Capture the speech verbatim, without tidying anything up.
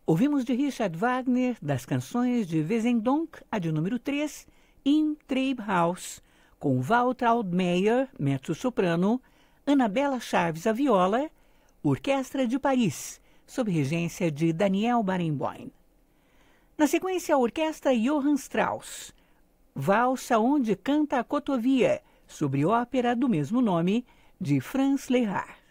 Ouvimos de Richard Wagner, das canções de Wesendonck, a de número três, Im Treibhaus, com Waltraud Altmaier, mezzo-soprano, Anabela Chaves, a viola, Orquestra de Paris, sob regência de Daniel Barenboim. Na sequência, a Orquestra Johann Strauss, Valsa onde canta a cotovia, sobre ópera do mesmo nome, de Franz Lehár.